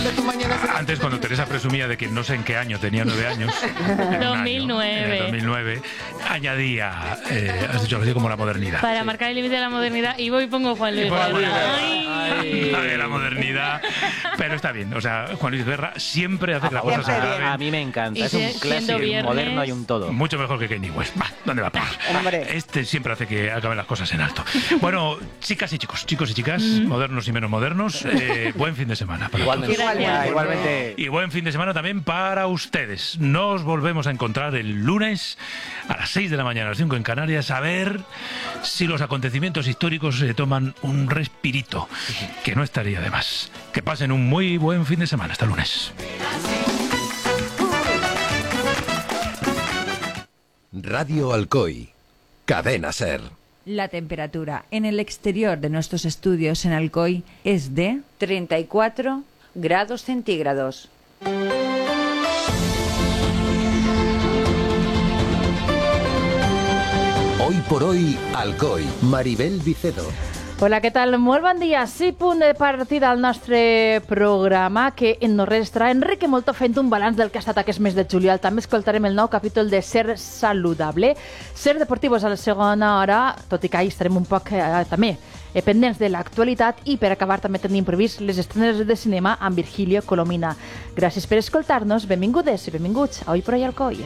de tu mañana. Antes, cuando Teresa presumía de que no sé en qué año tenía 9 años, en 2009, añadía, has dicho así, como la modernidad. Para marcar el límite de la modernidad, y voy y pongo Juan Luis Guerra. Ay, la modernidad. Pero está bien, o sea, Juan Luis Guerra siempre hace que las cosas se acaben. A mí me encanta, Y es un clásico, viernes, moderno y un todo. Mucho mejor que Kanye West. ¿Dónde va a parar? Este siempre hace que acaben las cosas en alto. Bueno, chicas y chicos, chicos y chicas, modernos y menos modernos, buen fin de semana para todos. Igualmente. Y buen fin de semana también para ustedes. Nos volvemos a encontrar el lunes a las 6 de la mañana, a las 5 en Canarias, a ver si los acontecimientos históricos se toman un respirito, que no estaría de más. Que pasen un muy buen fin de semana. Hasta lunes. Radio Alcoy, Cadena Ser. La temperatura en el exterior de nuestros estudios en Alcoy es de 34 grados centígrados. Hoy por hoy, Alcoy, Maribel Vicedo. Hola, què tal? Molt bon dia. Sí, punt de partida al nostre programa, que en no res estarà Enrique Molto fent un balanç del que ha estat aquest mes de juliol. També escoltarem el nou capítol de Ser Saludable. Ser Deportivos a la segona hora, tot i que ahir estarem un poc també pendents de l'actualitat, i per acabar també tenim previst les estrenes de cinema amb Virgilio Colomina. Gràcies per escoltar-nos, benvingudes i benvinguts a Hoy por Hoy Alcoy.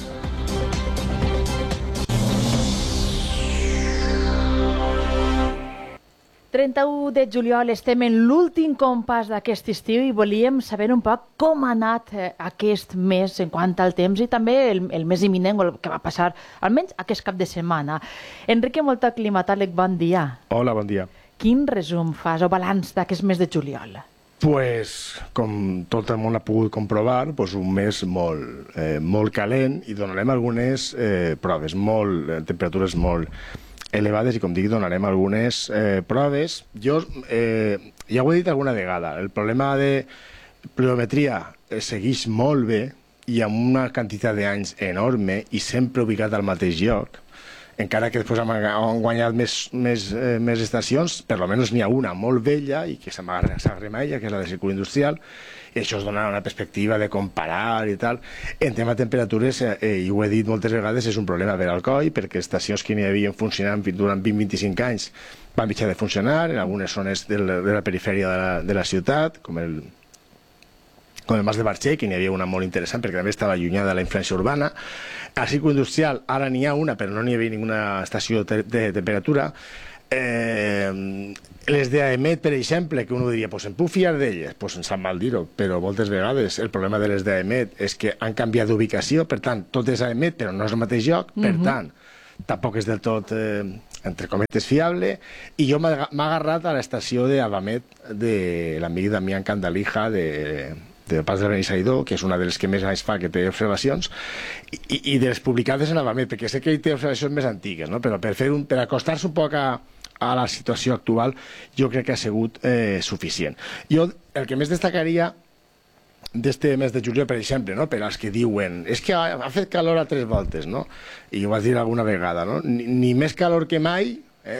31 de juliol estem en l'últim compàs d'aquest estiu i volíem saber un poc com ha anat aquest mes en quant al temps i també el mes imminent, el que va passar almenys aquest cap de setmana. Enrique Molto, climatòleg, bon dia. Hola, bon dia. Quin resum fas o balanç d'aquest mes de juliol? Pues, com tot el món ha pogut comprovar, pues un mes molt calent, i donarem algunes proves, temperatures molt elevades, i com dic, donarem algunes proves. Jo ja ho he dit alguna vegada, el problema de pluviometria segueix molt bé i amb una quantitat d'anys enorme i sempre ubicat al mateix lloc, encara que després han guanyat més estacions, per almenys n'hi ha una molt vella i que s'agremella, que és la de circuit industrial, i això es dona una perspectiva de comparar i tal. En tema de temperatures, i ho he dit moltes vegades, és un problema per Alcoi, perquè estacions que n'hi havien funcionant durant 20-25 anys van deixar de funcionar en algunes zones de la perifèria de la ciutat, com el Mas de Barxell, que n'hi havia una molt interessant perquè també estava allunyada de la influència urbana. Al circuit industrial ara n'hi ha una, però no n'hi havia ninguna estació de temperatura. Les d'AEMET, per exemple, que uno diria, pues em puc fiar d'elles? Pues em sap mal dir-ho, però moltes vegades el problema de les d'AEMET és que han canviat d'ubicació, per tant, tot és AEMET, però no és el mateix lloc, per tant, tampoc és del tot, entre cometes, fiable, i jo m'ha agarrat a l'estació d'Avamet de l'amic Damián Candalija del Pas del Benissaïdó, que és una de les que més anys fa que té observacions, i de les publicades en Avamet, perquè sé que ell té observacions més antigues, no? Però per acostar-se un poc a la situació actual, jo crec que ha sigut suficient. Jo el que més destacaria d'este mes de juliol, per exemple, no? Per als que diuen és que ha fet calor a 3 voltes, no? I ho vas dir alguna vegada, no? Ni més calor que mai,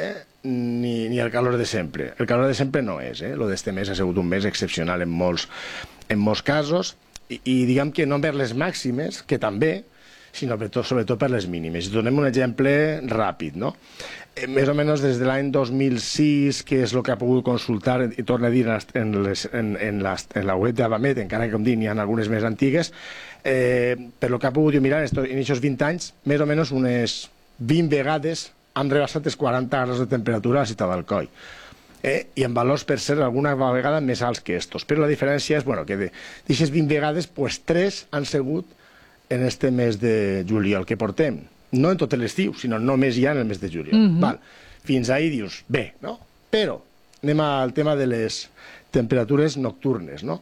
ni el calor de sempre. El calor de sempre no és, lo d'este mes ha sigut un mes excepcional en molts casos, i diguem que no per les màximes, que també, sinó sobretot per les mínimes. Donem un exemple ràpid, no? Més o menys des de l'any 2006, que és el que ha pogut consultar, i torno a dir, en la web d'Avamet, encara que, com dic, n'hi ha algunes més antigues, per el que ha pogut mirar en aquests 20 anys, més o menys unes 20 vegades han rebassat els 40 graus de temperatura a la ciutat d'Alcoi. I en valors, per ser, alguna vegada més alts que estos. Però la diferència és que d'aquestes 20 vegades, 3 han sigut en este mes de juliol que portem. No en tot l'estiu, sinó només ja en el mes de juliol. Fins ahir dius, bé, no? Però anem al tema de les temperatures nocturnes, no?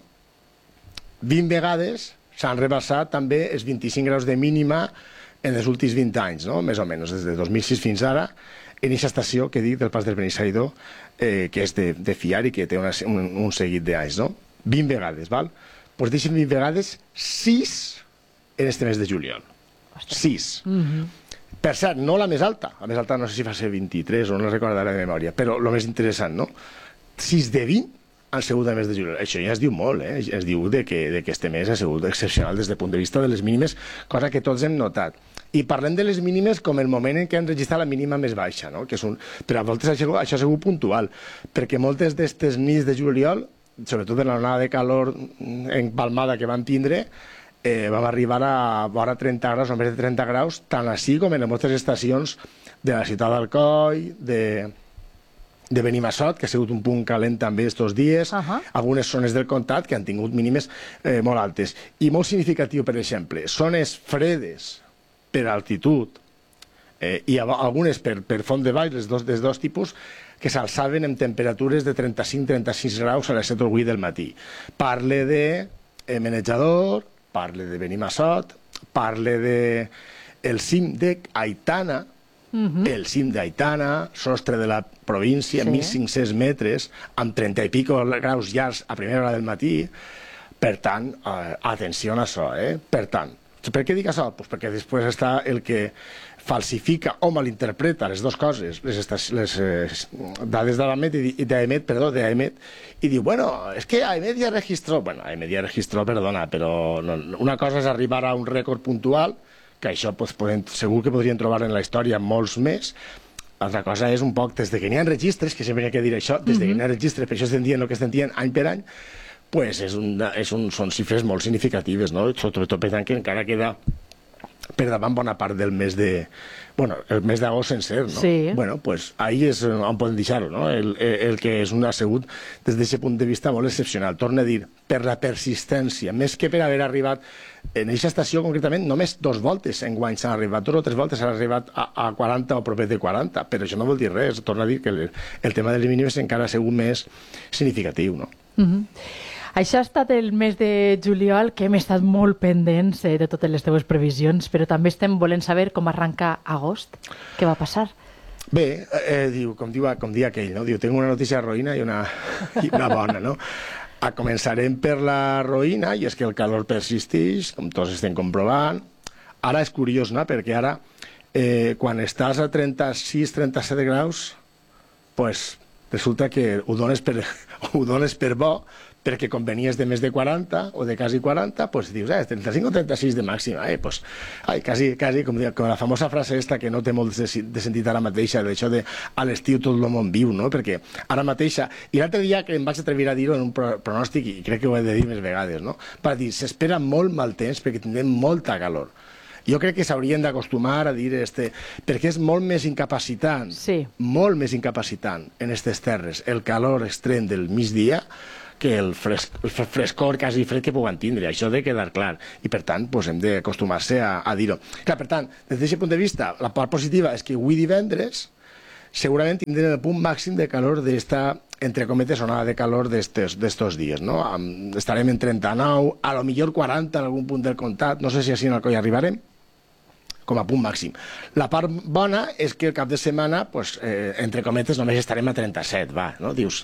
20 vegades s'han rebassat també els 25 graus de mínima en els últims 20 anys, no? Més o menys, des de 2006 fins ara, en aquesta estació que dic del Pas del Benissaïdó, que és de fiar i que té un seguit d'anys, no? 20 vegades, val? Doncs deixen 20 vegades 6 en este mes de juliol. 6. Per cert, no la més alta. La més alta no sé si va ser 23 o no recordaré de memòria, però el més interessant, no? 6 de 20 han sigut de mes de juliol. Això ja es diu molt, es diu que este mes ha sigut excepcional des del punt de vista de les mínimes, cosa que tots hem notat. I parlem de les mínimes com el moment en què han registrat la mínima més baixa, no? Que és però a voltes això ha sigut puntual, perquè moltes d'aquestes nits de juliol, sobretot en la onada de calor empalmada que vam tindre, vam arribar a vora 30 graus o més de 30 graus, tant així com en moltes estacions de la ciutat d'Alcoi, de Benimassot, que ha sigut un punt calent també estos dies, algunes zones del comtat que han tingut mínimes molt altes. I molt significatiu, per exemple, zones fredes per altitud i algunes per font de vall, dels dos tipus, que s'alçaven amb temperatures de 35-36 graus a les 7 o 8 del matí. Parle de Menejador, parle de Benimassot, parle de el cim d'Aitana, el cim d'Aitana, sostre de la província, 1.500 metres, amb 30 i pico graus llargs a primera hora del matí. Per tant, atenció a això, Per tant, per què dic això? Pues perquè després està el que falsifica o malinterpreta les dues coses, les dades d'AEMET, i diu, bueno, és que AEMET ja registró, perdona, però una cosa és arribar a un rècord puntual, que això segur que podrien trobar en la història molts més. Altra cosa és un poc, des que n'hi ha registres, que sempre hi ha que dir això, des que n'hi ha registres, per això estem dient el que estem dient any per any, són xifres molt significatives, no? Sobretot per tant que encara queda per davant bona part del mes de... Bueno, el mes d'agost sencer, no? Sí. Bueno, pues ahí és on podem deixar-ho, no? El que és un assegut des d'aquest punt de vista molt excepcional. Torno a dir, per la persistència, més que per haver arribat en aquesta estació concretament, només 2 voltes enguany s'han arribat, 2 o 3 voltes s'han arribat a 40 o proper de 40, però això no vol dir res. Torno a dir que el tema de les mínimes encara ha sigut més significatiu, no? Això ha estat el mes de juliol, que hem estat molt pendents de totes les teves previsions, però també estem volent saber com arranca agost. Què va passar? Bé, com dia aquell, no? Diu, tengo una notícia roïna i una bona, no? Començarem per la roïna, i és que el calor persisteix, com tots estem comprovant. Ara és curiós, no? Perquè ara, quan estàs a 36-37 graus, pues resulta que ho dones per bo, perquè com venies de més de 40 o de quasi 40, pues dius, 35 o 36 de màxima, pues, quasi, com la famosa frase esta que no té molt de sentit ara mateixa, d'això de a l'estiu tot el món viu, no? Perquè ara mateixa, i l'altre dia que em vaig atrevir a dir-ho en un pronòstic, i crec que ho he de dir més vegades, no? Per dir, s'espera molt mal temps perquè tindrem molta calor. Jo crec que s'haurien d'acostumar a dir perquè és molt més incapacitant, molt més incapacitant en aquestes terres el calor extrem del migdia que el frescor quasi fred que puguen tindre. Això ha de quedar clar. I, per tant, hem d'acostumar-se a dir-ho. Clar, per tant, des d'aquest punt de vista, la part positiva és que avui divendres segurament tindrem el punt màxim de calor d'esta, entre cometes, onada de calor d'estos dies, no? Estarem en 39, a lo millor 40 en algun punt del comtat, no sé si així en Alcoi arribarem, com a punt màxim. La part bona és que el cap de setmana, entre cometes, només estarem a 37, no? Dius,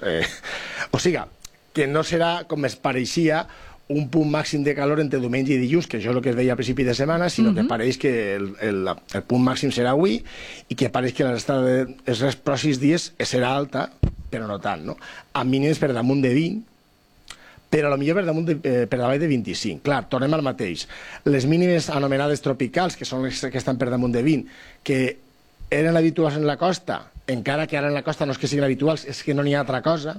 o sigui, que no serà, com es pareixia, un punt màxim de calor entre diumenge i dilluns, que això és el que es veia a principi de setmana, sinó que pareix que el punt màxim serà avui i que pareix que l'estada dels pròxims dies serà alta, però no tant, no? Amb mínims per damunt de 20, però potser per davall de 25. Clar, tornem al mateix. Les mínimes anomenades tropicals, que són les que estan per damunt de 20, que eren habituals en la costa, encara que ara en la costa no és que siguin habituals, és que no n'hi ha altra cosa,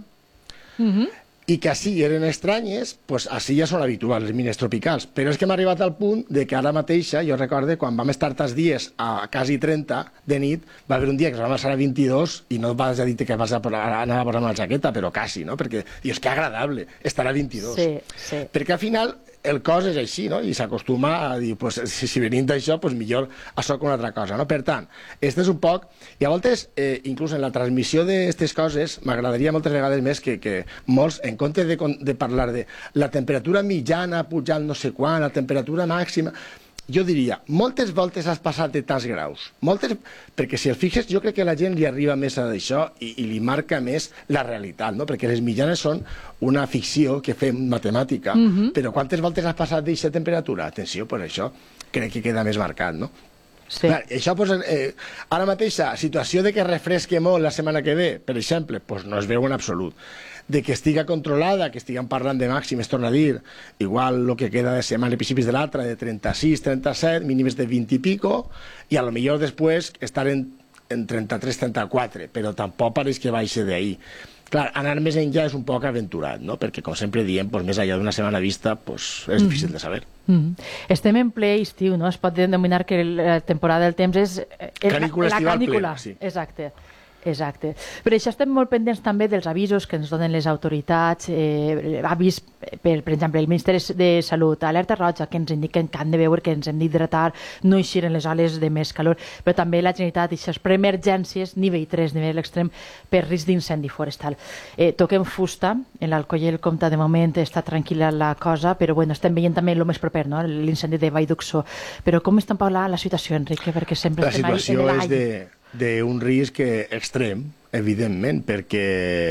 i que així eren estranyes, doncs així ja són habituals les mínimes tropicals. Però és que hem arribat al punt de que ara mateixa, jo recordo, quan vam estar tants dies a quasi 30 de nit, va haver un dia que es va passar a 22 i no vas a dir que vas a anar a posar una jaqueta, però quasi, no? Perquè dius, que agradable estar a 22. Sí. Perquè al final el cos és així, no? I s'acostuma a dir, pues, si venim d'això, pues millor això que una altra cosa, no? Per tant, este és un poc... I a voltes, inclús en la transmissió d'aquestes coses, m'agradaria moltes vegades més que molts, en compte de parlar de la temperatura mitjana pujant no sé quan, la temperatura màxima... Jo diria, moltes voltes has passat de tants graus. Moltes, perquè si el fixes, jo crec que la gent li arriba més a d'això i li marca més la realitat, no? Perquè les mitjanes són una ficció que fem matemàtica, però quantes voltes has passat d'aquesta temperatura? Atenció, per això crec que queda més marcat, no? Sí. Clar, això, pues, ara mateix, la situació de que refresque molt la setmana que ve, per exemple, pues, no es veu en absolut. De que estiga controlada, que estiguem parlant de màximes, torno a dir, igual el que queda de setmana i principis de l'altra, de 36, 37, mínimes de 20 i pico, i a lo millor després estar en 33, 34, però tampoc pareix que baixi d'ahir. Clar, anar més enllà és un poc aventurat, no? Perquè, com sempre diem, pues, més enllà d'una setmana vista, pues, és difícil de saber. Estem en ple estiu, no? Es pot denominar que la temporada del temps és Canícula la estival canícula. plena, sí. Exacte. Exacte. Per això estem molt pendents també dels avisos que ens donen les autoritats, avís, per exemple, el Ministeri de Salut, alerta roja, que ens indiquen que han de veure que ens hem d'hidratar, no eixir en les hores de més calor, però també la Generalitat, aquestes preemergències, nivell 3, nivell extrem, per risc d'incendi forestal. Toquem fusta, en l'Alcoi i el Comte de moment està tranquil·la la cosa, però bueno, estem veient també el més proper, no? L'incendi de Vallduxó. Però com està la situació, Enrique? Perquè sempre La estem ahí situació en és d'un risc extrem, evidentment, perquè,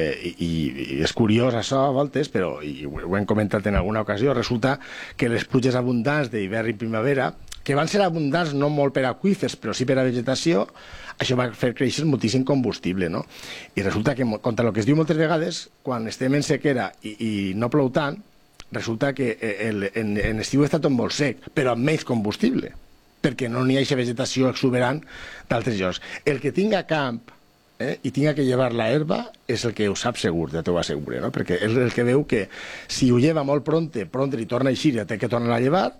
i és curiós això a voltes, però i ho hem comentat en alguna ocasió, resulta que les pluges abundants d'hivern i primavera, que van ser abundants no molt per aqüífers, però sí per a vegetació, això va fer créixer moltíssim combustible, no? I resulta que, contra el que es diu moltes vegades, quan estem en sequera i no plou tant, resulta que en estiu està tot molt sec, però amb menys combustible, perquè no n'hi ha vegetació exuberant d'altres llocs. El que tinga camp i tinga que llevar la herba és el que ho sap segur, ja t'ho asseguro, no? Perquè és el que veu que si ho lleva molt pronte li torna a eixir i té que tornar a llevar,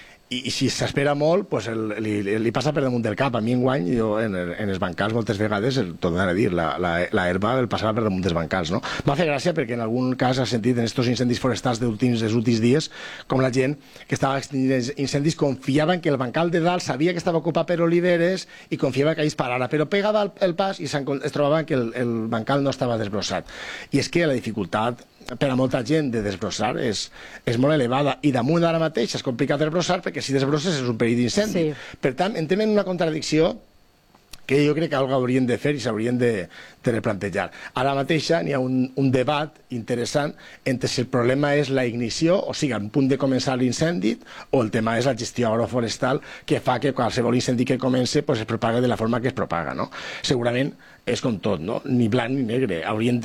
i si s'espera molt, pues li passa per damunt del cap. A mi enguany, jo en els bancals moltes vegades, tot a dir, la herba el passava per damunt dels bancals, no? M'ha fet gràcia perquè en algun cas has sentit en estos incendis forestals dels últims dies com la gent que estava extingint incendis confiava en que el bancal de dalt sabia que estava ocupat per oliveres i confiava que ells parara, però pegava el pas i es trobava que el bancal no estava desbrossat. I és que la dificultat per a molta gent de desbrossar és molt elevada, i damunt ara mateix és complicat desbrossar perquè si desbrosses és un perill d'incendi. Sí. Per tant, entrem en una contradicció que jo crec que algo haurien de fer i s'haurien de replantejar. Ara mateixa n'hi ha un debat interessant entre si el problema és la ignició, o sigui, al punt de començar l'incendi, o el tema és la gestió agroforestal, que fa que qualsevol incendi que comença pues, es propaga de la forma que es propaga, no? Segurament és com tot, no? Ni blanc ni negre. Haurien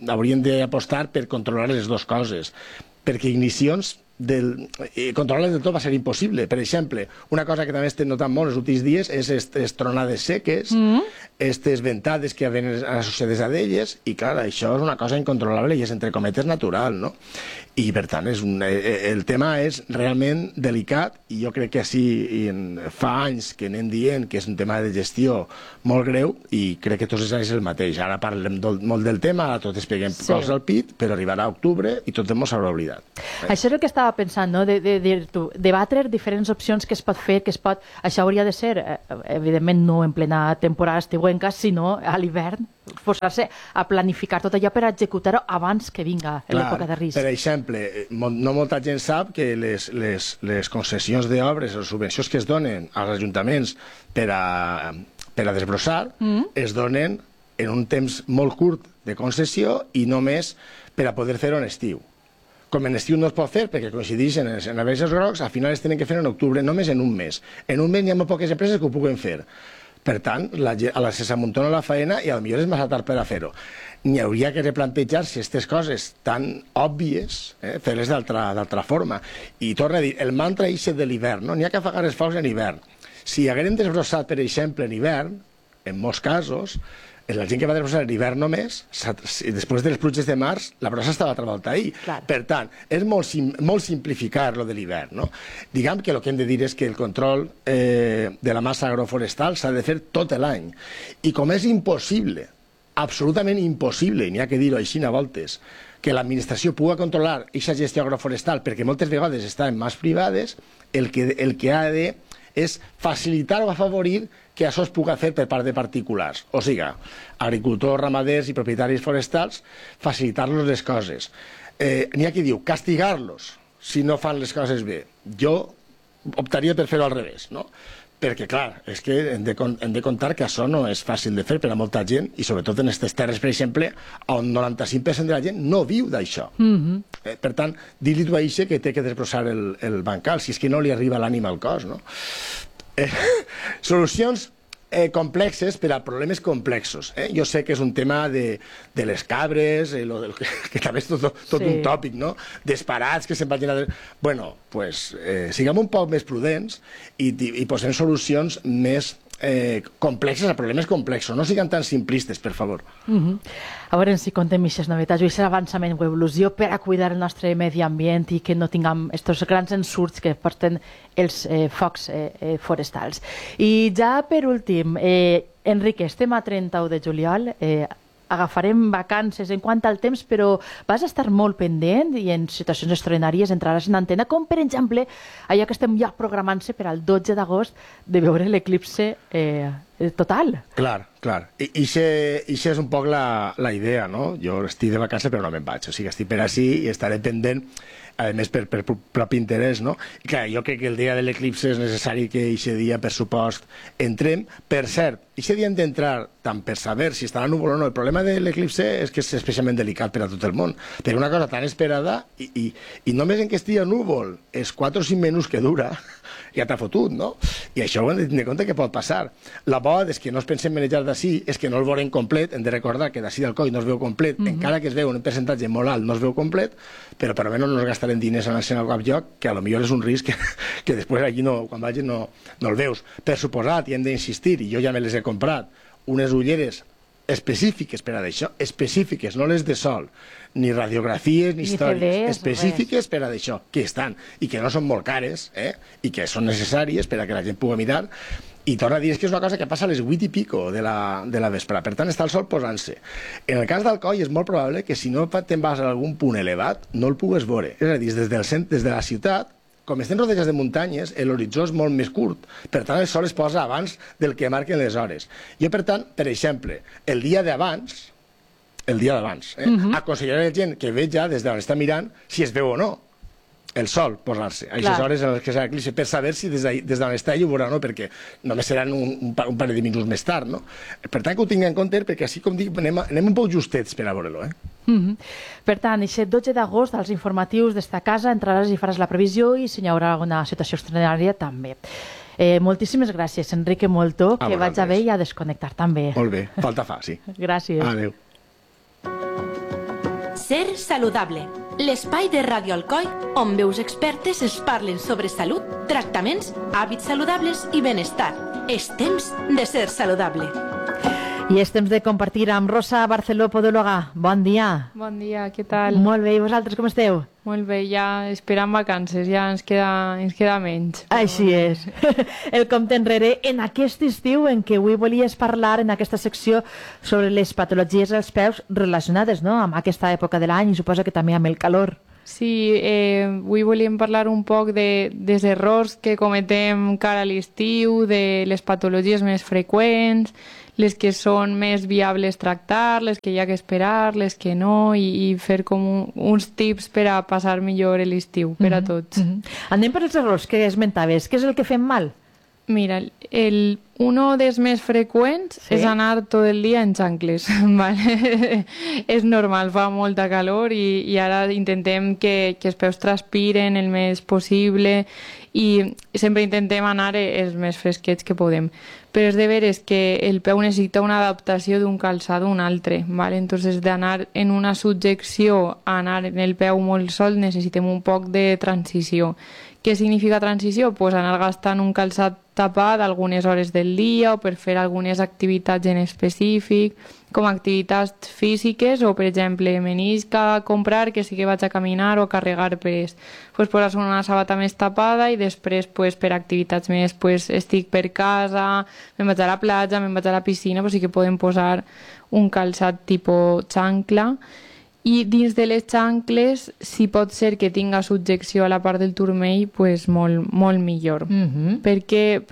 d'apostar per controlar les dues coses, perquè ignicions controlar-les del tot va ser impossible. Per exemple, una cosa que també estem notant molt els últims dies és aquestes tronades seques, aquestes ventades que havien associades a d'elles, i clar, això és una cosa incontrolable i és entre cometes natural, no? I per tant, el tema és realment delicat, i jo crec que així fa anys que anem dient que és un tema de gestió molt greu, i crec que tots els anys és el mateix. Ara parlem molt del tema, ara tots peguem cols al pit, però arribarà a octubre i tot ens s'haurà oblidat. Això és el que estava pensant, no? Debatre diferents opcions que es pot fer, això hauria de ser, evidentment no en plena temporada estiuenca, sinó a l'hivern, forçar-se a planificar tot allò per executar-ho abans que vinga l'època de risc. Per exemple, no molta gent sap que les concessions d'obres, les subvencions que es donen als ajuntaments per a desbrossar, es donen en un temps molt curt de concessió i només per a poder fer-ho en estiu. Com en estiu no es pot fer perquè coincideixen en avisos grocs, al final es tenen que fer en octubre, només en un mes. En un mes hi ha molt poques empreses que ho puguen fer. Per tant, se s'amuntona la feina i potser és massa tard per a fer-ho. N'hi hauria que replantejar si aquestes coses tan òbvies, fer-les d'altra forma. I torno a dir, el mantra eixe de l'hivern, no? N'hi ha que apagar els focs en hivern. Si haguérem desbrossat, per exemple, en hivern, en molts casos, la gent que va desbrossar l'hivern només, després de les pluges de març, la brossa estava altra volta ahir. Clar. Per tant, és molt simplificar lo de l'hivern, no? Diguem que el que hem de dir és que el control de la massa agroforestal s'ha de fer tot l'any. I com és impossible, absolutament impossible, i n'hi ha que dir-ho així a voltes, que l'administració pugui controlar aquesta gestió agroforestal, perquè moltes vegades està en mans privades, el que ha de és facilitar o afavorir que això es pugui fer per part de particulars. O sigui, agricultors, ramaders i propietaris forestals, facilitar-los les coses. N'hi ha qui diu castigar-los si no fan les coses bé. Jo optaria per fer-ho al revés, no? Perquè, clar, és que hem de comptar que això no és fàcil de fer per a molta gent, i sobretot en aquestes terres, per exemple, on 95% de la gent no viu d'això. Per tant, dir-li tu a això que té que desbrossar el bancal, si és que no li arriba l'ànima al cos, no? Solucions complexes per a problemes complexos. Jo sé que és un tema de les cabres, que també és tot un tòpic, no? Disparats que se'n vagin a... Bueno, pues siguem un poc més prudents i posem solucions més complexes a problemes complexos. No siguem tan simplistes, per favor. A veure si contem aquestes novetats i aquest avançament o evolució per a cuidar el nostre medi ambient i que no tinguem aquests grans ensurts que porten els focs forestals. I ja per últim, Enrique, estem a 31 de juliol, agafarem vacances en quant al temps, però vas estar molt pendent i en situacions extraordinàries entraràs en antena, com per exemple allò que estem ja programant-se per al 12 d'agost de veure l'eclipse total. Clar. I això és un poc la idea, no? Jo estic de vacances però no me'n vaig, o sigui, estic per ací i estaré pendent, a més per propi interès, no? I clar, jo crec que el dia de l'eclipse és necessari que aquest dia, per supost, entrem. Per cert, aquest dia hem d'entrar tant per saber si estarà núvol o no. El problema de l'eclipse és que és especialment delicat per a tot el món, per una cosa tan esperada i només en que estigui núvol els 4 o 5 minuts que dura ja t'ha fotut, no? I això ho hem de tenir en compte que pot passar. La bo és que no es pensem manejar d'ací, és que no el veurem complet, hem de recordar que d'ací del Coi no es veu complet, encara que es veu un percentatge molt alt, no es veu complet, però per almenys no es gastarem diners en anar a cap lloc, que a lo millor és un risc que després allí quan vagis no el veus. Per suposat, i hem d'insistir, i jo ja me les he comprat, unes ulleres específiques per a això, específiques, no les de sol, ni radiografies ni històries, específiques per a això, que estan, i que no són molt cares, i que són necessàries per a que la gent pugui mirar, i torna a dir, és que és una cosa que passa a les 8 i pico de la vesprada, per tant està el sol posant-se. En el cas d'Alcoi és molt probable que si no te'n vas a algun punt elevat no el pugues veure, és a dir, des de la ciutat, com estem rodejats de muntanyes, l'horitzó és molt més curt. Per tant, el sol es posa abans del que marquen les hores. Jo, per tant, per exemple, el dia d'abans, aconsellaré a la gent que veja des d'on està mirant si es veu o no el sol posar-se, a aquestes hores en les que s'ha l'eclipse, per saber si des d'on està ell ho veurà o no, perquè només seran un parell de minuts més tard, no? Per tant, que ho tingui en compte, perquè així, com dic, anem un poc justets per a veure-lo, Per tant, aquest 12 d'agost, als informatius d'esta casa, entraràs i faràs la previsió i si hi haurà alguna situació extraordinària també. Moltíssimes gràcies, Enrique Moltó, que vaig a bé i a desconnectar també. Molt bé, falta fa, sí. Gràcies. Adéu. Ser saludable, l'espai de Ràdio Alcoi on veus expertes es parlen sobre salut, tractaments, hàbits saludables i benestar. És temps de ser saludable. I és temps de compartir amb Rosa Barceló, podòloga. Bon dia. Bon dia, què tal? Molt bé, i vosaltres com esteu? Molt bé, ja esperant vacances, ja ens queda menys. Així és. El compte enrere en aquest estiu en què avui volies parlar en aquesta secció sobre les patologies dels peus relacionades, no?, amb aquesta època de l'any i suposa que també amb el calor. Sí, avui volíem parlar un poc dels errors que cometem cara a l'estiu, de les patologies més freqüents, les que són més viables tractar, les que hi ha que esperar, les que no, i fer com uns tips per a passar millor l'estiu per a tots. Anem per els errors que esmentaves. Què és el que fem mal? Mira, uno dels més freqüents és anar tot el dia en xancles. Vale? És normal, fa molta calor i ara intentem que els peus transpiren el més possible i sempre intentem anar els més fresquets que podem. Però és de veres que el peu necessita una adaptació d'un calçat a un altre. Vale? Entonces, d'anar en una subjecció a anar en el peu molt sol necessitem un poc de transició. Què significa transició? Pues anar gastant un calçat tapat algunes hores del dia o per fer algunes activitats en específic, com activitats físiques o, per exemple, m'anisc a comprar que sí que vaig a caminar o a carregar pes. Pues posar una sabata més tapada i després pues, per activitats més pues, estic per casa, me'n vaig a la platja, me'n vaig a la piscina, pues sí que podem posar un calçat tipus xancla. I dins de les xancles, si pot ser que tinga subjecció a la part del turmell, pues molt millor. Per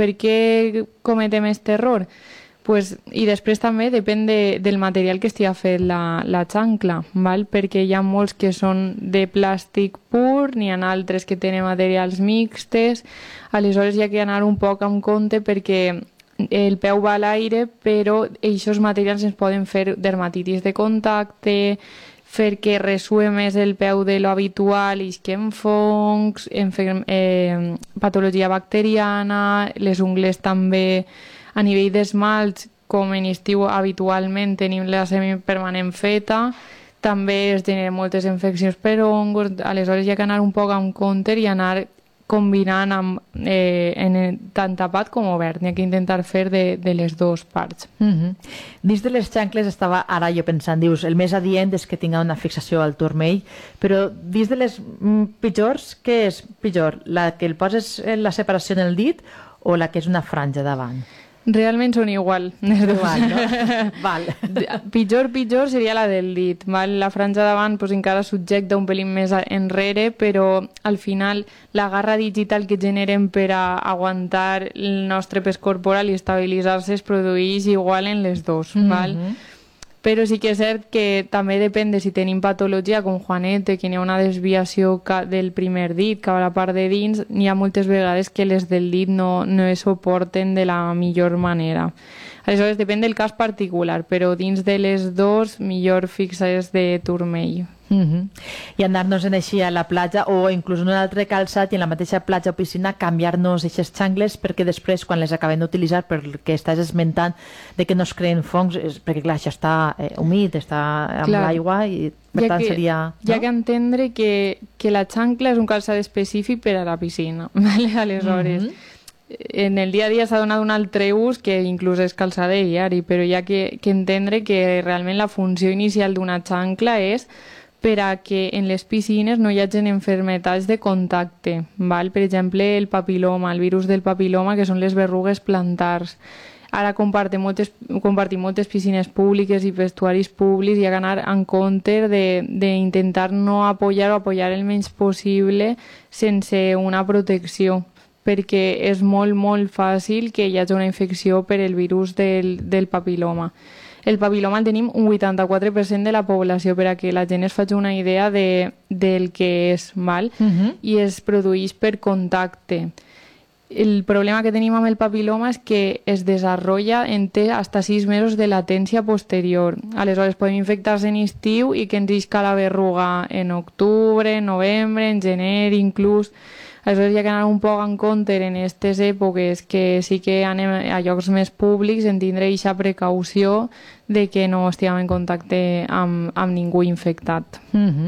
què cometem aquest error? Pues, i després també depèn del material que estigui fet la xancla, val? Perquè hi ha molts que són de plàstic pur, n'hi ha altres que tenen materials mixtes, aleshores hi ha que anar un poc amb compte perquè el peu va a l'aire, però aquests materials ens poden fer dermatitis de contacte, fer que ressue més el peu de lo habitual, isquen fongs, patologia bacteriana, les ungles també a nivell d'esmalts, com en estiu habitualment tenim la semipermanent feta, també es generen moltes infeccions per hongos, aleshores hi ha que anar un poc amb compte i anar combinant tant tapat com obert. N'hi ha que intentar fer de les dues parts. Dins de les xancles estava ara jo pensant, dius, el més adient és que tinga una fixació al turmell, però dins de les pitjors, què és pitjor? La que el poses la separació en el dit o la que és una franja davant? Realment són igual. Igual, no? Val. Pitjor seria la del dit. Val? La franja davant pues, encara subjecta un pelín més enrere, però al final la garra digital que generen per a aguantar el nostre pes corporal i estabilitzar-se es produeix igual en les dos. Val? Però sí que és cert que també depèn de si tenim patologia com Juanete, que hi ha una desviació del primer dit cap a la part de dins, n'hi ha moltes vegades que les del dit no es suporten de la millor manera. Aleshores, depèn del cas particular, però dins de les dos, millor fixar-se de turmell. I anar-nos en així a la platja o inclús en un altre calçat i en la mateixa platja o piscina canviar-nos aquestes xangles perquè després quan les acabem d'utilitzar, perquè estàs esmentant de que no es creen fongs, perquè clar, això està humit, està amb l'aigua i per tant seria... Hi ha que entendre que la xancla és un calçat específic per a la piscina. Aleshores, en el dia a dia s'ha donat un altre ús que inclús és calçat de diari, però hi ha que entendre que realment la funció inicial d'una xancla és per a que en les piscines no hi hagi enfermetats de contacte. Val? Per exemple, el papiloma, el virus del papiloma, que són les verrugues plantars. Ara compartim moltes piscines públiques i vestuaris públics i ha d'anar en compte d'intentar no apoyar o apoyar el menys possible sense una protecció, perquè és molt, molt fàcil que hi hagi una infecció per el virus del papiloma. El papiloma el tenim un 84% de la població, per a que la gent es faci una idea del que és, val? I es produeix per contacte. El problema que tenim amb el papiloma és que es desenvolupa en té hasta 6 mesos de latència posterior. Aleshores podem infectar-se en estiu i que ens isca la verruga en octubre, en novembre, en gener inclús. Aleshores hi ha que anar un poc en compte en aquestes èpoques que sí que anem a llocs més públics en tindre aquesta precaució de que no estiguem en contacte amb ningú infectat.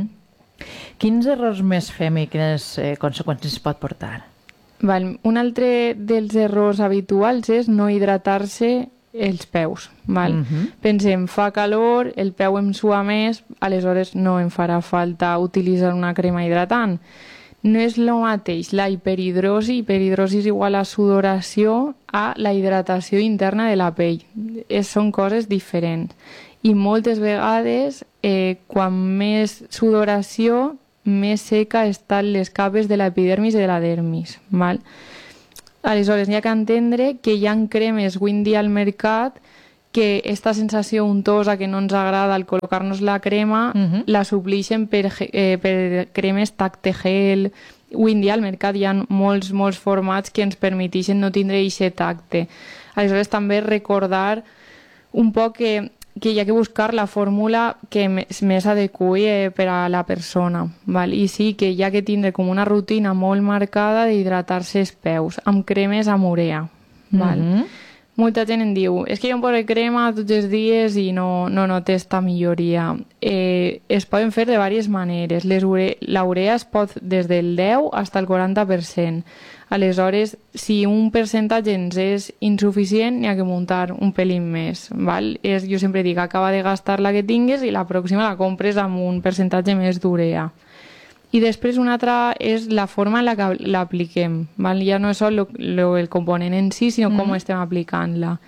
Quins errors més fem i quines conseqüències pot portar? Un altre dels errors habituals és no hidratar-se els peus. Pensem, fa calor, el peu em sua més, aleshores no em farà falta utilitzar una crema hidratant. No és el mateix la hiperhidrosi és igual a sudoració, a la hidratació interna de la pell. Són coses diferents. I moltes vegades, quan més sudoració, més seca estan les capes de l'epidermis i de la dermis. Val? Aleshores, n'hi ha que entendre que hi ha cremes avui en dia al mercat que aquesta sensació untosa que no ens agrada al col·locar-nos la crema la suplixen per cremes tacte gel. Avui en dia al mercat hi ha molts formats que ens permeteixen no tindre aquest tacte. Aleshores també recordar un poc que hi ha que buscar la fórmula que més adequi per a la persona. Val? I sí que hi ha que tindre com una rutina molt marcada d'hidratar-se els peus amb cremes amb urea. Val? Molta gent em diu, és que jo em poso crema tots els dies i no noto esta milloria. Es poden fer de diverses maneres. La urea es pot des del 10 fins al 40%. Aleshores, si un percentatge ens és insuficient, n'hi ha que muntar un pelín més. Val? Jo sempre dic, acaba de gastar la que tingues i la pròxima la compres amb un percentatge més d'urea. I després una altra és la forma en la que l'apliquem. Ja no és sol el component en si, sinó com estem aplicant-la.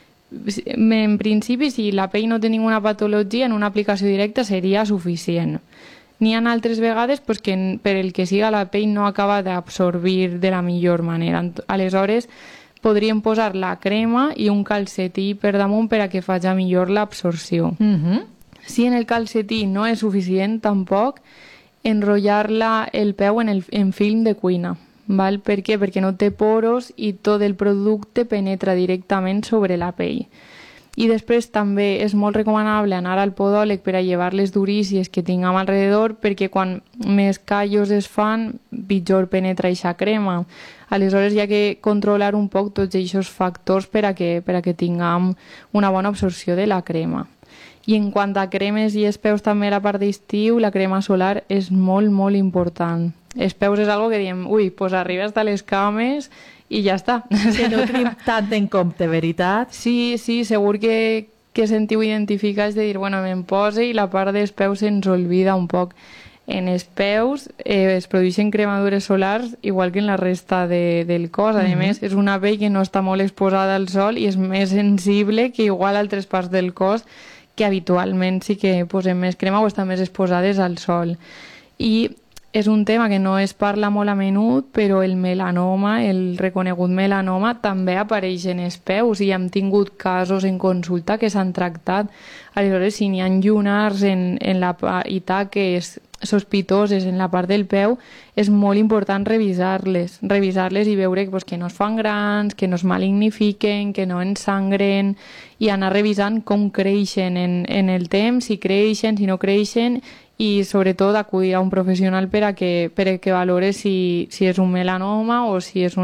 En principi, si la pell no té ninguna patologia, en una aplicació directa seria suficient. N'hi ha altres vegades que per el que siga la pell no acaba d'absorbir de la millor manera. Aleshores, podríem posar la crema i un calcetí per damunt per a que faci millor l'absorció. Si en el calcetí no és suficient, tampoc, enrotllar el peu en film de cuina. Val? Per què? Perquè no té poros i tot el producte penetra directament sobre la pell. I després també és molt recomanable anar al podòleg per a llevar les durícies que tinguem alrededor, perquè quan més callos es fan, pitjor penetra eixa crema. Aleshores hi ha que controlar un poc tots aquests factors per a que tinguem una bona absorció de la crema. I en quant a cremes i espeus també a la part d'estiu, la crema solar és molt, molt important. Espeus és algo que diem, pues arriba hasta les cames i ja està. Que no tenim tant en compte, veritat? Sí, segur que sentiu identificats de dir, bueno, me'n pose i la part d'espeus se'ns oblida un poc. En espeus es produeixen cremadures solars igual que en la resta del cos. A més, és una pell que no està molt exposada al sol i és més sensible que igual altres parts del cos que habitualment sí que posem més crema o estan més exposades al sol. I és un tema que no es parla molt a menut, però el melanoma, el reconegut melanoma, també apareix en espeus i hem tingut casos en consulta que s'han tractat. Aleshores, si n'hi ha llunars en la taques sospitoses en la part del peu, és molt important revisar-les i veure que no es fan grans, que no es malignifiquen, que no ensangren, i anar revisant com creixen en el temps, si creixen, si no creixen, i sobretot acudir a un professional per a que valore si és un melanoma o si és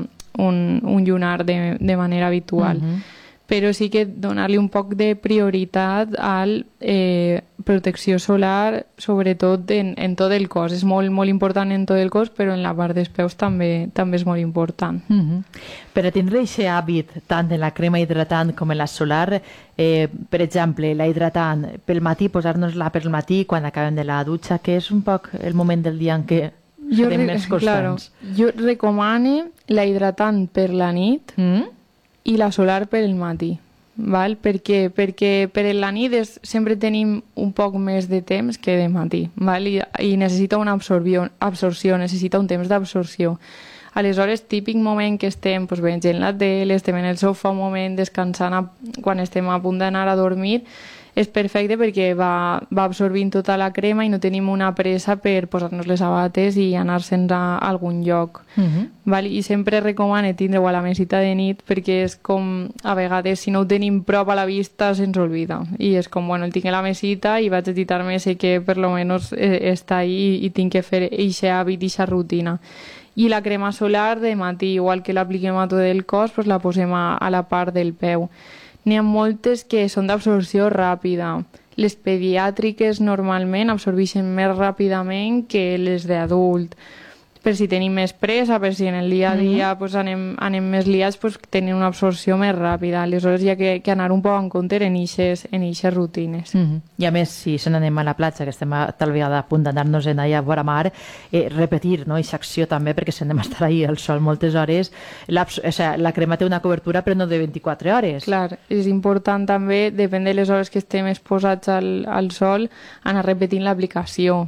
un llunar de manera habitual. Però sí que donar-li un poc de prioritat a protecció solar, sobretot en tot el cos. És molt, molt important en tot el cos, però en la part dels peus també és molt important. Per a tindre aquest hàbit tant de la crema hidratant com en la solar, per exemple, la hidratant pel matí, posar-nos-la pel matí quan acabem de la dutxa, que és un poc el moment del dia en què serem més constants. Jo recomano la hidratant per la nit i la solar per el matí. Val? Perquè per la nit sempre tenim un poc més de temps que de matí, val? I necessita una absorció, necessita un temps d'absorció. Aleshores, típic moment que estem veient la tele, estem en el sofà un moment descansant quan estem a punt d'anar a dormir, és perfecte perquè va absorbint tota la crema i no tenim una pressa per posar-nos les sabates i anar-se'n a algun lloc. Val? I sempre recomano tindre-ho a la mesita de nit perquè és com, a vegades, si no ho tenim prop a la vista, se'ns oblida. I és com, bueno, el tinc a la mesita i vaig a titar-me, sé que per lo menos està ahí i tinc que fer aquest hàbit, aquesta rutina. I la crema solar de matí, igual que l'apliquem a tot el cos, la posem a la part del peu. N'hi ha moltes que són d'absorció ràpida. Les pediàtriques normalment absorbeixen més ràpidament que les d'adult. Per si tenim més pressa, per si en el dia a dia anem més liats, tenen una absorció més ràpida. Aleshores hi ha que anar un poc en compte en eixes rutines. I a més, si se n'anem a la platja, que estem tal vegada a punt d'anar-nos allà a vora mar, repetir aquesta acció també, perquè si anem a estar ahí al sol moltes hores, la crema té una cobertura però no de 24 hores. Clar, és important també, depèn de les hores que estem exposats al sol, anar repetint l'aplicació.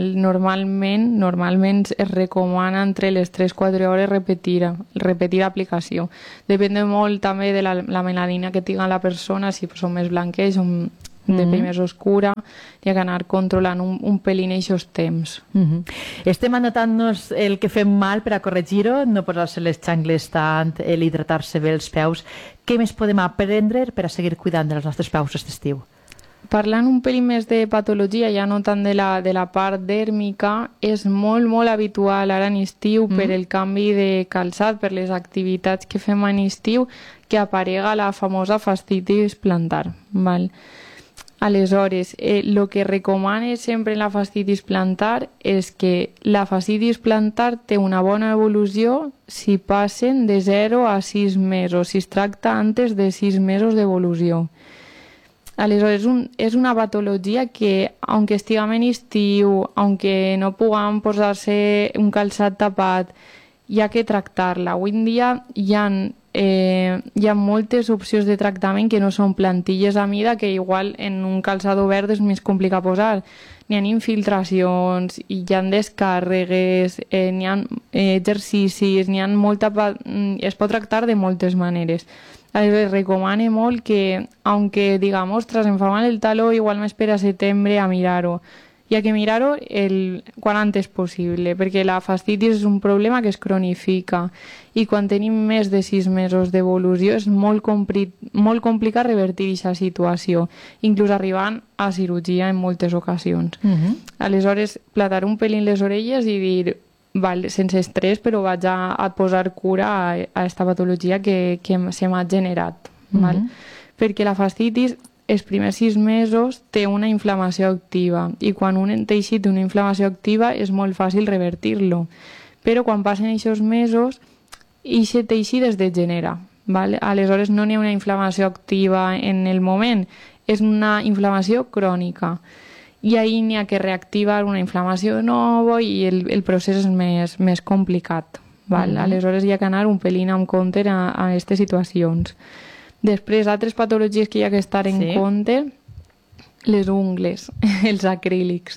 Normalment es recomana entre les 3-4 hores repetir l'aplicació. Depèn molt també de la melanina que tinga la persona, si són més blanques, són de pell més oscura, hi ha que anar controlant un pelín aquests temps. Estem anotant-nos el que fem mal per a corregir-ho, no posar-se les xangles tant, hidratar-se bé els peus. Què més podem aprendre per a seguir cuidant dels nostres peus aquest estiu? Parlant un pelín més de patologia, ja no tant de la part dèrmica, és molt, molt habitual ara en estiu per el canvi de calçat, per les activitats que fem en estiu, que aparega la famosa fascitis plantar. Val? Aleshores, el que recomano sempre en la fascitis plantar és que la fascitis plantar té una bona evolució si passen de 0 a 6 mesos, si es tracta antes de 6 mesos d'evolució. Aleshores, és una patologia que, aunque estiguem en estiu, aunque no puguem posar-se un calçat tapat, hi ha que tractar-la. Avui en dia hi ha moltes opcions de tractament que no són plantilles a mida, que igual en un calçat obert és més complicat posar. N'hi ha infiltracions, hi ha descàrregues, n'hi ha exercicis, es pot tractar de moltes maneres. Recomano molt que, aunque digamos, ostras, em fa mal el taló, igual m'espera a setembre a mirar-ho. hi ha que mirar-ho quan antes possible, perquè la fascitis és un problema que es cronifica i quan tenim més de 6 mesos d'evolució és molt complicat revertir aquesta situació, inclús arribant a cirurgia en moltes ocasions. Aleshores, platar un pelín les orelles i dir, val, sense estrès, però vaig a posar cura a aquesta patologia que se m'ha generat. Val? Perquè la fascitis els primers 6 mesos té una inflamació activa i quan un teixit té una inflamació activa és molt fàcil revertir-lo. Però quan passen aquests mesos, aquest teixit es degenera. Val? Aleshores no n'hi ha una inflamació activa en el moment, és una inflamació crònica. I ahir n'hi ha que reactivar una inflamació nova i el procés és més complicat. Val? Aleshores hi ha que anar un pelín amb compte a aquestes situacions. Després, altres patologies que hi ha que estar en compte, les ungles, els acrílics.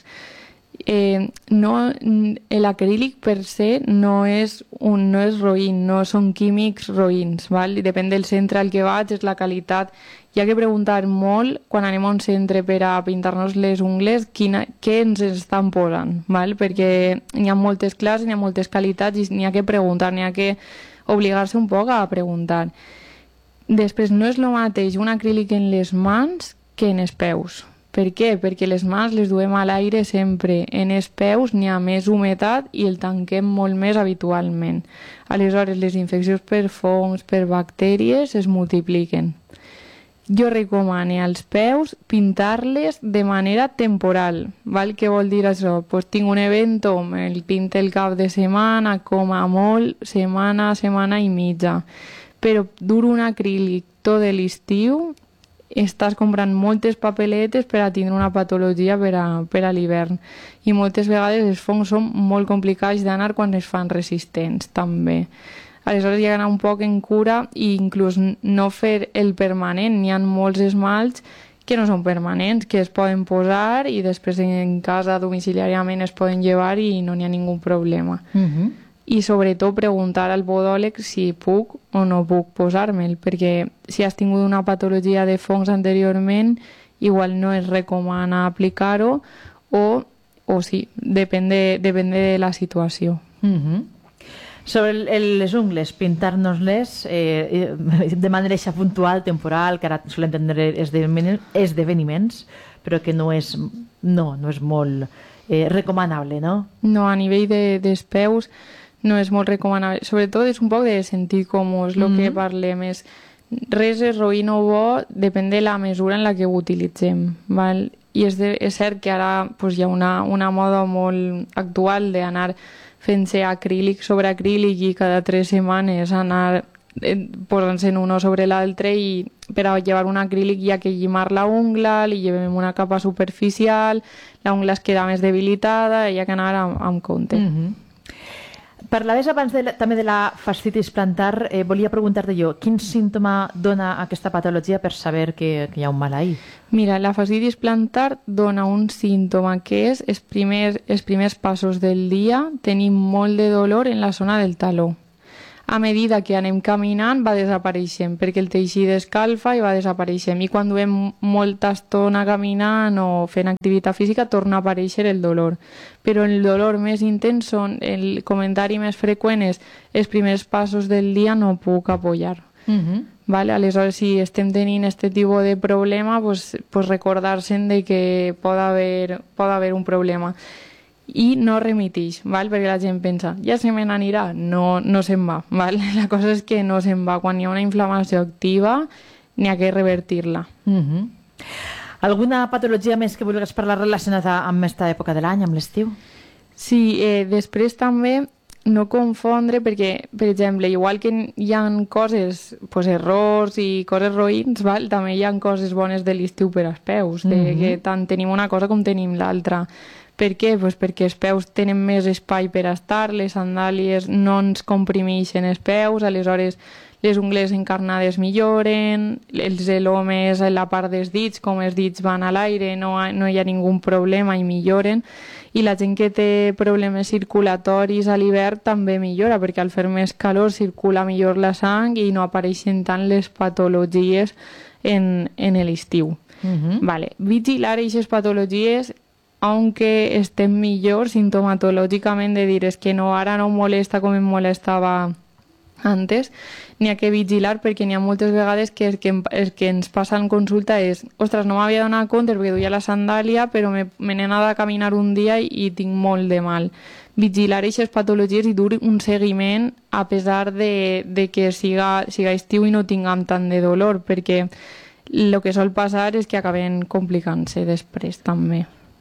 L'acrílic per se no és roïn, no són químics roïns, val? I depèn del centre al que vaig, és la qualitat. Hi ha que preguntar molt, quan anem a un centre per a pintar-nos les ungles, què ens estan posant, val? Perquè n'hi ha moltes classes, n'hi ha moltes qualitats i n'hi ha que preguntar, n'hi ha que obligar-se un poc a preguntar. Després, no és el mateix un acrílic en les mans que en els peus. Per què? Perquè les mans les duem a l'aire sempre. En els peus n'hi ha més humitat i el tanquem molt més habitualment. Aleshores, les infeccions per fongs, per bactèries, es multipliquen. Jo recomano als peus pintar-les de manera temporal. Val? Què vol dir això? Pues tinc un evento, me'l pinto el cap de setmana, com a molt, setmana i mitja. Però dur un acrílic tot l'estiu, estàs comprant moltes papeletes per a tindre una patologia per a l'hivern. I moltes vegades els fongs són molt complicats d'anar quan es fan resistents, també. Aleshores hi ha d'anar un poc en cura i inclús no fer el permanent. N'hi ha molts esmalts que no són permanents, que es poden posar i després en casa domiciliàriament es poden llevar i no n'hi ha ningú problema. I sobretot preguntar al podòleg si puc o no puc posar-me'l, perquè si has tingut una patologia de fongs anteriorment, igual no es recomana aplicar-ho o sí, depèn de la situació. Sobre les ungles, pintar-nos-les de manera puntual, temporal, que ara solem entendre esdeveniments, però que no és molt recomanable, no? No, a nivell dels peus no és molt recomanable. Sobretot és un poc de sentit comú, és el que parlem. Res és roïn o bo, depèn de la mesura en la que ho utilitzem. Val? I és cert que ara hi ha una moda molt actual d'anar fent-se acrílic sobre acrílic i cada 3 setmanes anar posant-se'n uno sobre l'altre i per a llevar un acrílic hi ha que llimar la ungla, li llevem una capa superficial, la ungla es queda més debilitada i hi ha que anar amb compte. Parlaves abans també de la fascitis plantar. Volia preguntar-te jo, quin símptoma dona aquesta patologia per saber que hi ha un mal ahí? Mira, la fascitis plantar dona un símptoma que és els primers passos del dia tenim molt de dolor en la zona del taló. A medida que anem caminant va desapareixent, perquè el teixit escalfa i va desapareixent. I quan duem molta estona caminant o fent activitat física torna a aparèixer el dolor. Però el dolor més intens són, el comentari més freqüent és els primers passos del dia no puc apoyar. Vale? Aleshores, si estem tenint aquest tipus de problema, pues recordar-se'n de que pot haver un problema. I no remitix, val? Perquè la gent pensa, ja se me n'anirà, no se'n va, val? La cosa és que no se'n va. Quan hi ha una inflamació activa, n'hi ha que revertir-la. Alguna patologia més que vulguis parlar relacionada amb aquesta època de l'any, amb l'estiu? Sí, després també no confondre, perquè, per exemple, igual que hi ha coses, errors i coses roïns, val? També hi ha coses bones de l'estiu per als peus, que tant tenim una cosa com tenim l'altra. Per què? Perquè els peus tenen més espai per estar, les sandàlies no ens comprimeixen els peus, aleshores les ungles encarnades milloren, els elomes en la part dels dits, com els dits van a l'aire, no hi ha ningú problema i milloren, i la gent que té problemes circulatoris a l'hivern també millora, perquè al fer més calor circula millor la sang i no apareixen tant les patologies en l'estiu. Vigilar aquestes patologies aunque estem millor sintomatològicament de dir és que no, ara no molesta com em molestava antes, n'hi ha que vigilar perquè n'hi ha moltes vegades que el que ens passa en consulta és ostres, no m'havia donat compte perquè duia la sandàlia però me n'he anat a caminar un dia i tinc molt de mal. Vigilar aquestes patologies i dur un seguiment a pesar de que siga estiu i no tinguem tant de dolor, perquè el que sol passar és que acaben complicant-se després també.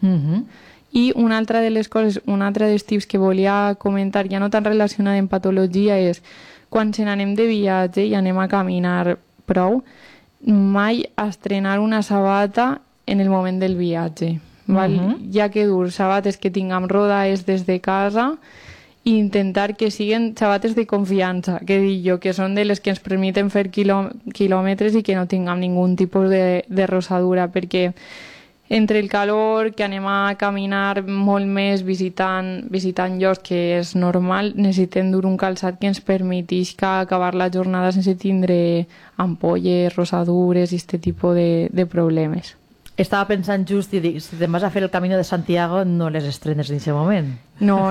I una altra de les coses, un altre dels tips que volia comentar, ja no tan relacionat amb patologia, és quan se n'anem de viatge i anem a caminar prou, mai estrenar una sabata en el moment del viatge. Val? Ja que dur sabates que tinguem rodades des de casa i intentar que siguin sabates de confiança, que dic jo, que són de les que ens permeten fer quilòmetres i que no tinguem ningú tipus de rosadura, perquè entre el calor, que anem a caminar molt més visitant llocs, que és normal, necessitem dur un calçat que ens permetisca acabar la jornada sense tindre ampolles, rosadures i aquest tipus de problemes. Estava pensant just i dic, si te'n vas a fer el Camino de Santiago, no les estrenes en aquest moment. No.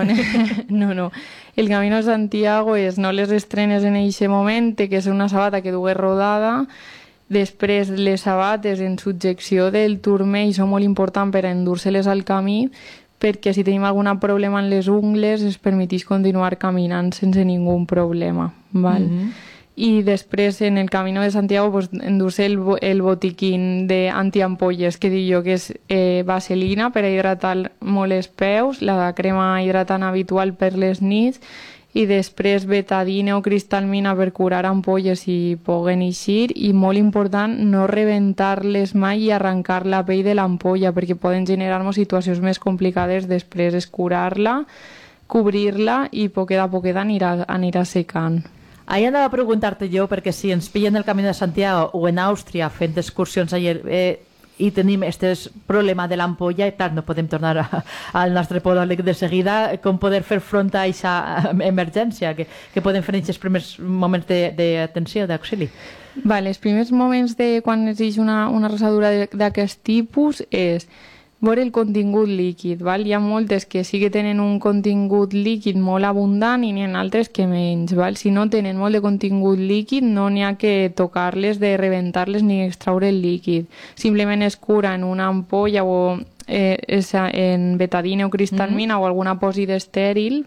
El Camino de Santiago no les estrenes en aquest moment, té que ser una sabata que dugués rodada. Després, les sabates en subjecció del turmell són molt importants per a endur-se-les al camí, perquè si tenim algun problema en les ungles es permetís continuar caminant sense ningú problema. Val? I després, en el Camino de Santiago, pues, endur-se el botiquín d'antiampolles, que dic jo que és vaselina per a hidratar molt els peus, la crema hidratant habitual per les nits, i després betadine o cristalmina per curar ampolles si puguen eixir, i molt important no rebentar-les mai i arrencar la pell de l'ampolla perquè poden generar-nos situacions més complicades després, escurar-la, cobrir-la i poquet a poquet anirà secant. Ahir anava a preguntar-te jo, perquè si ens pillen el Camí de Santiago o en Àustria fent excursions allà i tenim aquest problema de l'ampolla, i clar, no podem tornar al nostre podòleg de seguida, com poder fer front a aquesta emergència que podem fer en aquests primers moments d'atenció, d'auxili? Els primers moments de quan existeix una rosadura d'aquest tipus és veure el contingut líquid. Hi ha moltes que sí que tenen un contingut líquid molt abundant i n'hi ha altres que menys. Si no tenen molt de contingut líquid no n'hi ha que tocar-les, de rebentar-les ni extraure el líquid. Simplement es cura en una ampolla o en betadine o cristalmina o alguna apòsit estèril,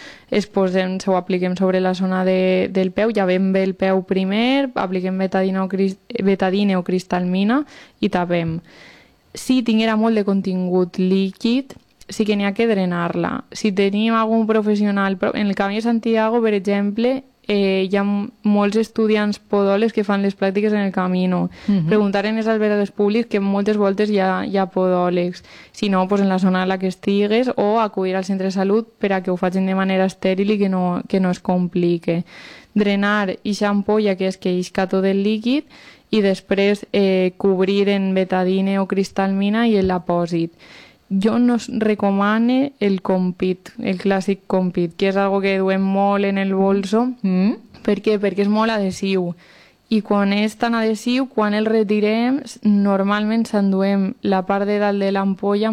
se ho apliquem sobre la zona del peu, llavem bé el peu primer, apliquem betadine o cristalmina i tapem. Si tinguera molt de contingut líquid, sí que n'hi ha que drenar-la. Si tenim algun professional... En el Camí de Santiago, per exemple, hi ha molts estudiants podòlegs que fan les pràctiques en el Camino. Preguntar en els albergues públics, que moltes voltes hi ha podòlegs. Si no, en la zona en la que estigues, o acudir al centre de salut per a que ho facin de manera estèril i que no es complique. Drenar ixa ampolla, que és que isca tot el líquid, i després cobrir en betadine o cristalmina i l'apòsit. Jo no recomane el Compit, el clàssic Compit, que és algo que duem molt en el bolso. Per què? Perquè és molt adhesiu. I quan és tan adhesiu, quan el retirem, normalment s'enduem la part de dalt de l'ampolla